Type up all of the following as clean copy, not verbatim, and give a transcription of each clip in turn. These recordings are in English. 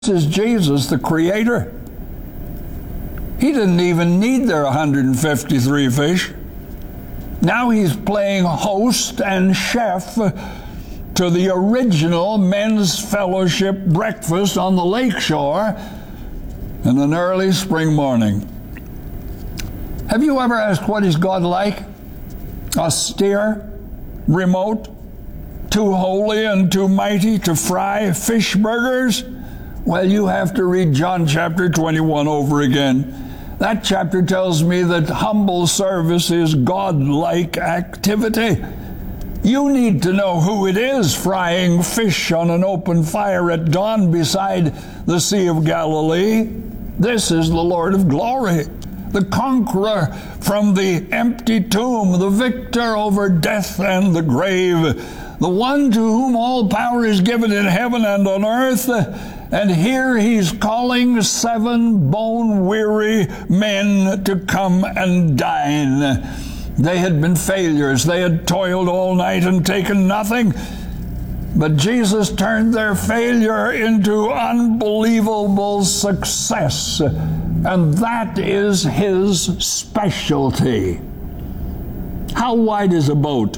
is Jesus, the Creator. He didn't even need their 153 fish. Now he's playing host and chef to the original men's fellowship breakfast on the lake shore in an early spring morning. Have you ever asked, what is God like? Austere, remote, too holy and too mighty to fry fish burgers? Well, you have to read John chapter 21 over again. That chapter tells me that humble service is God-like activity. You need to know who it is frying fish on an open fire at dawn beside the Sea of Galilee. This is the Lord of glory, the conqueror from the empty tomb, the victor over death and the grave, the one to whom all power is given in heaven and on earth. And here he's calling 7 bone-weary men to come and dine. They had been failures. They had toiled all night and taken nothing. But Jesus turned their failure into unbelievable success. And that is his specialty. How wide is a boat?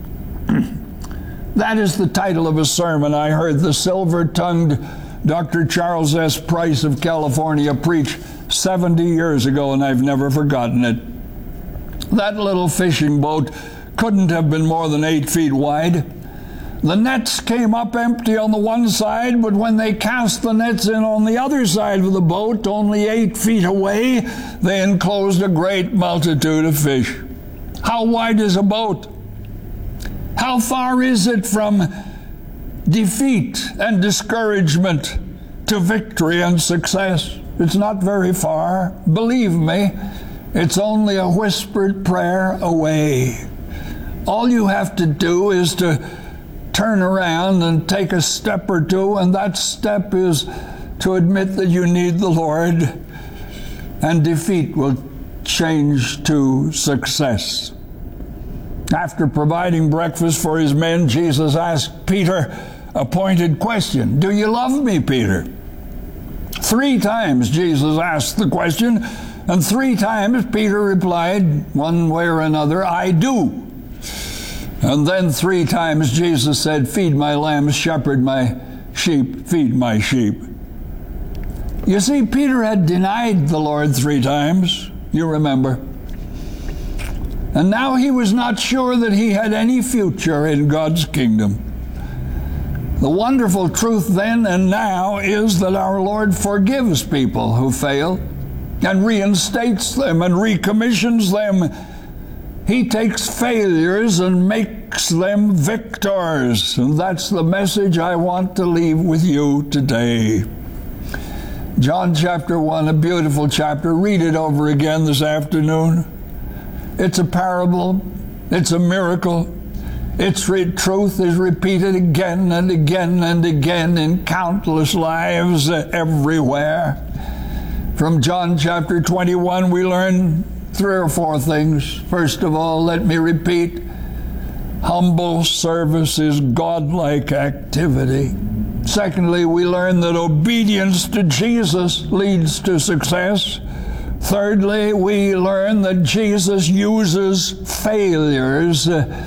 That is the title of a sermon I heard the silver-tongued Dr. Charles S. Price of California preach 70 years ago, and I've never forgotten it. That little fishing boat couldn't have been more than 8 feet wide. The nets came up empty on the one side, but when they cast the nets in on the other side of the boat, only 8 feet away, they enclosed a great multitude of fish. How wide is a boat? How far is it from defeat and discouragement to victory and success? It's not very far. Believe me, it's only a whispered prayer away. All you have to do is to turn around and take a step or two, and that step is to admit that you need the Lord, and defeat will change to success. After providing breakfast for his men, Jesus asked Peter a pointed question. Do you love me, Peter? 3 times Jesus asked the question, and 3 times Peter replied, one way or another, I do. And then 3 times Jesus said, feed my lambs, shepherd my sheep, feed my sheep. You see, Peter had denied the Lord 3 times, you remember. And now he was not sure that he had any future in God's kingdom. The wonderful truth then and now is that our Lord forgives people who fail and reinstates them and recommissions them. He takes failures and makes them victors. And that's the message I want to leave with you today. John chapter 1, a beautiful chapter. Read it over again this afternoon. It's a parable. It's a miracle. Its truth is repeated again and again and again in countless lives everywhere. From John chapter 21, we learn 3 or 4 things. First of all, let me repeat, humble service is God-like activity. Secondly, we learn that obedience to Jesus leads to success. Thirdly, we learn that Jesus uses failures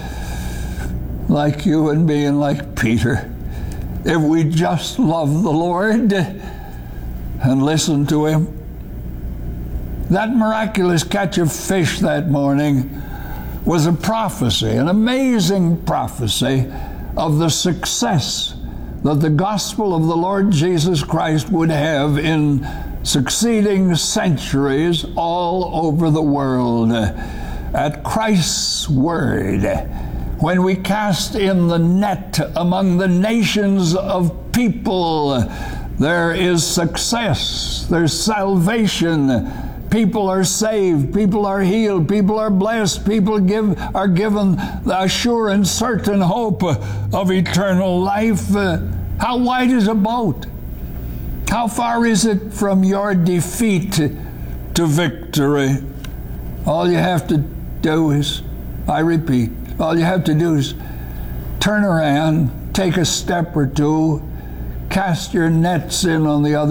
like you and me and like Peter. If we just love the Lord and listen to him. That miraculous catch of fish that morning was a prophecy, an amazing prophecy of the success that the gospel of the Lord Jesus Christ would have in succeeding centuries all over the world. At Christ's word, when we cast in the net among the nations of people, there is success, there's salvation. People are saved, people are healed, people are blessed, people are given the sure and certain hope of eternal life. How wide is a boat? How far is it from your defeat to victory? All you have to do is, I repeat, all you have to do is turn around, take a step or two, cast your nets in on the other